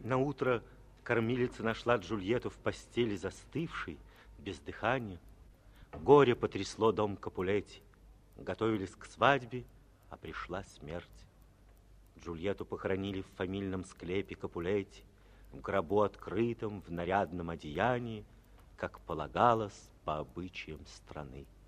Наутро кормилица нашла Джульетту в постели застывшей, без дыхания. Горе потрясло дом Капулетти. Готовились к свадьбе, а пришла смерть. Джульетту похоронили в фамильном склепе Капулетти, в гробу открытом, в нарядном одеянии, как полагалось по обычаям страны.